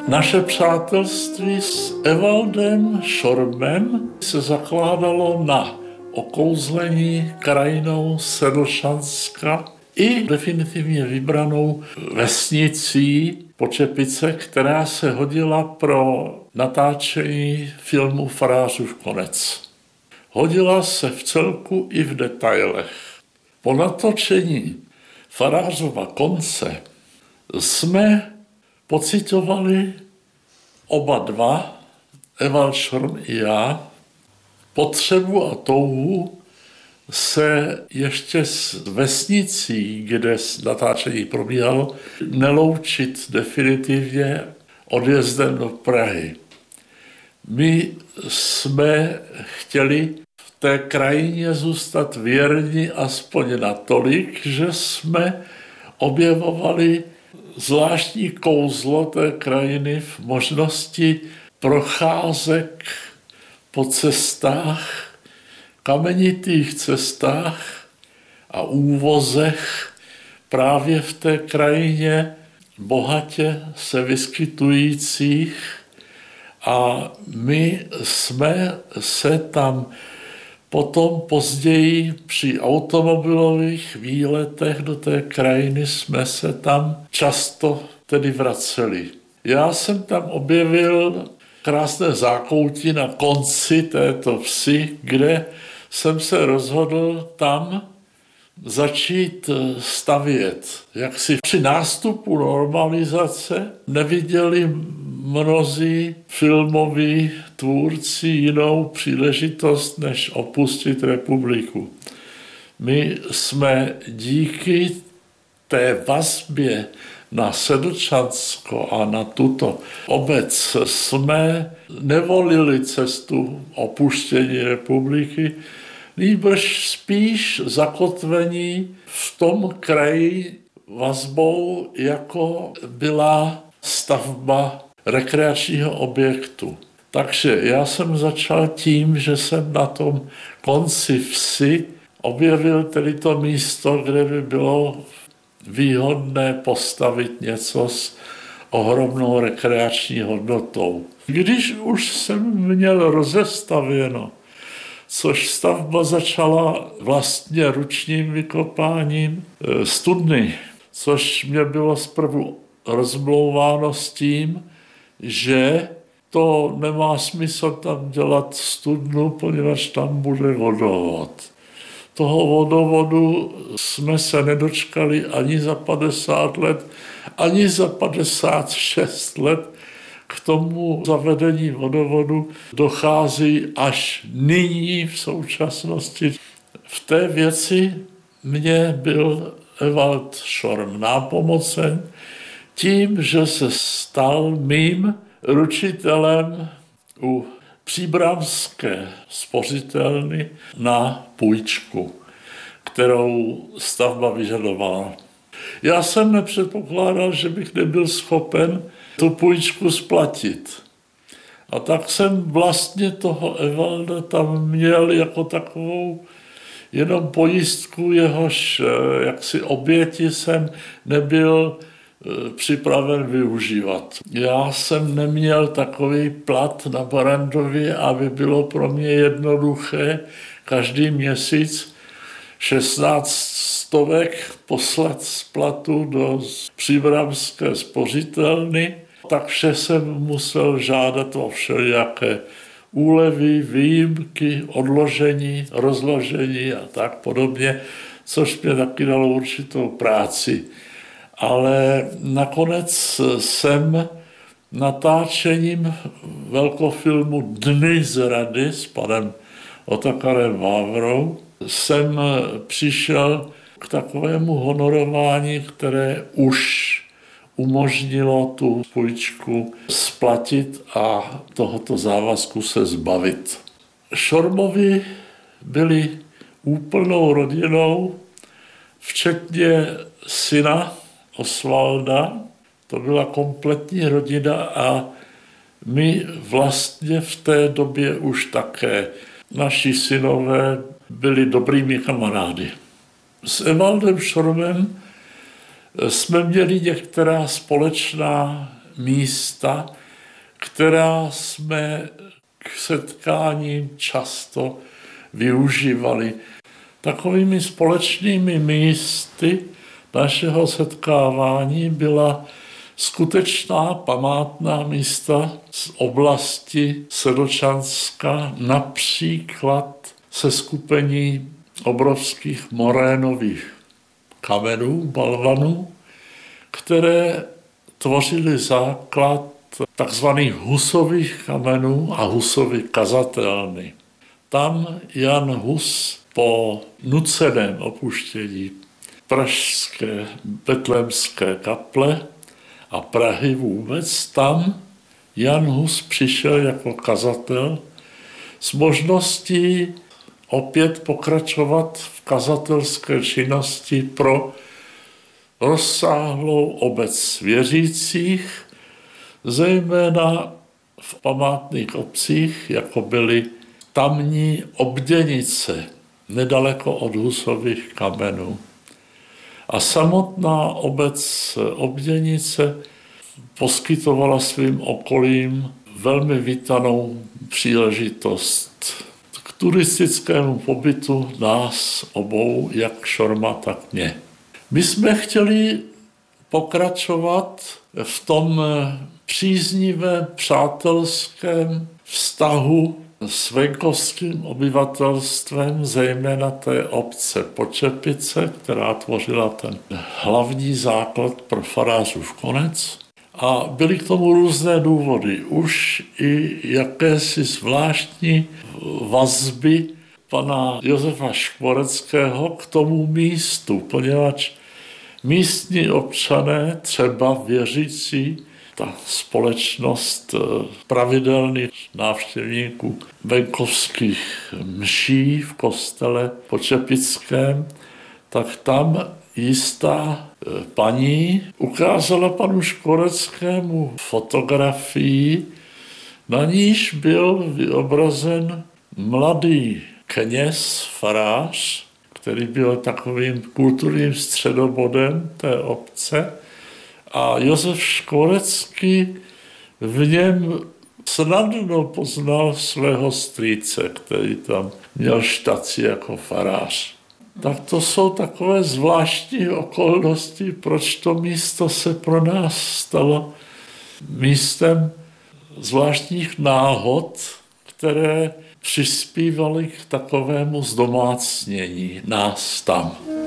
Naše přátelství s Evaldem Šormem se zakládalo na okouzlení krajinou Sedlčanska i definitivně vybranou vesnicí Počepice, která se hodila pro natáčení filmu Farářův konec. Hodila se v celku i v detailech. Po natočení Farářova konce jsme pocitovali oba dva, Evald Šorm i já, potřebu a touhu se ještě s vesnicí, kde natáčení probíhalo, neloučit definitivně odjezdem do Prahy. My jsme chtěli v té krajině zůstat věrni aspoň natolik, že jsme objevovali zvláštní kouzlo té krajiny v možnosti procházek po cestách, kamenitých cestách a úvozech právě v té krajině bohatě se vyskytujících. A my jsme se tam potom později při automobilových výletech do té krajiny jsme se tam často tedy vraceli. Já jsem tam objevil krásné zákoutí na konci této vsi, kde jsem se rozhodl tam začít stavět. Jak si při nástupu normalizace neviděli mnozí filmoví tvůrci jinou příležitost, než opustit republiku. My jsme díky té vazbě na Sedlčansko a na tuto obec jsme nevolili cestu opuštění republiky, nýbrž spíš zakotvení v tom kraji vazbou, jako byla stavba rekreačního objektu. Takže já jsem začal tím, že jsem na tom konci vsi objevil tedy to místo, kde by bylo výhodné postavit něco s ohromnou rekreační hodnotou. Když už jsem měl rozestavěno, což stavba začala vlastně ručním vykopáním studny, což mě bylo zprvu rozmlouváno s tím, že to nemá smysl tam dělat studnu, poněvadž tam bude vodovod. Toho vodovodu jsme se nedočkali ani za 50 let, ani za 56 let. K tomu zavedení vodovodu dochází až nyní v současnosti. V té věci mě byl Evald Šorm nápomocen tím, že se stal mým ručitelem u příbramské spořitelny na půjčku, kterou stavba vyžadovala. Já jsem nepředpokládal, že bych nebyl schopen tu půjčku splatit. A tak jsem vlastně toho Evalda tam měl jako takovou jenom pojistku, jehož jaksi oběti jsem nebyl připraven využívat. Já jsem neměl takový plat na Barrandově, aby bylo pro mě jednoduché každý měsíc 16 stovek poslat z platu do příbramské spořitelny, tak vše jsem musel žádat o všelijaké úlevy, výjimky, odložení, rozložení a tak podobně, což mě taky dalo určitou práci. Ale nakonec jsem natáčením velkofilmu Dny zrady s panem Otakarem Vávrou jsem přišel k takovému honorování, které už umožnilo tu půjčku splatit a tohoto závazku se zbavit. Šormovi byli úplnou rodinou, včetně syna Osvalda. To byla kompletní rodina a my vlastně v té době už také. Naši synové byli dobrými kamarády. S Evaldem Šormem jsme měli některá společná místa, která jsme k setkáním často využívali. Takovými společnými místy našeho setkávání byla skutečná památná místa z oblasti Sedlčanska, například seskupení obrovských morénových kamenů, balvanů, které tvořily základ takzvaných Husových kamenů a Husovy kazatelny. Tam Jan Hus po nuceném opuštění pražské betlémské kaple a Prahy vůbec, tam Jan Hus přišel jako kazatel s možností opět pokračovat v kazatelské činnosti pro rozsáhlou obec věřících, zejména v památných obcích, jako byly tamní Obděnice, nedaleko od Husových kamenů. A samotná obec Obděnice poskytovala svým okolím velmi vítanou příležitost k turistickému pobytu nás obou, jak Šorma, tak mě. My jsme chtěli pokračovat v tom příznivém přátelském vztahu s venkovským obyvatelstvem, zejména té obce Počepice, která tvořila ten hlavní základ pro farářův konec. A byly k tomu různé důvody. Už i jakési zvláštní vazby pana Josefa Škvoreckého k tomu místu, poněvadž místní občané, třeba věřící, ta společnost pravidelných návštěvníků venkovských mší v kostele Počepickém, tak tam jistá paní ukázala panu Škvoreckému fotografii, na níž byl vyobrazen mladý kněz, farář, který byl takovým kulturním středobodem té obce, a Josef Škvorecký v něm snadno poznal svého strýce, který tam měl štaci jako farář. Tak to jsou takové zvláštní okolnosti, proč to místo se pro nás stalo místem zvláštních náhod, které přispívaly k takovému zdomácnění nás tam.